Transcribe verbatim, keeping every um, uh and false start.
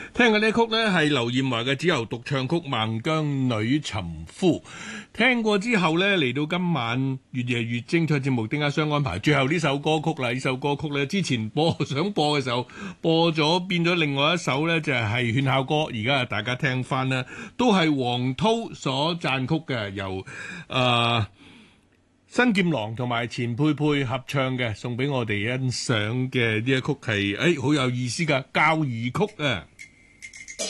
聽嘅呢曲呢係劉艷華嘅自由獨唱曲《孟姜女尋夫》。聽過之後呢，嚟到今晚越夜越精彩節目，點解相安排最後呢首歌曲啦？呢首歌曲呢，之前播想播嘅時候播咗，變咗另外一首呢，就係勸孝歌。而家大家聽翻呢，都係黃濤所撰曲嘅，由誒。呃新劍郎同埋錢佩佩合唱嘅，送俾我哋欣賞嘅呢一曲係誒好有意思嘅交誼曲啊！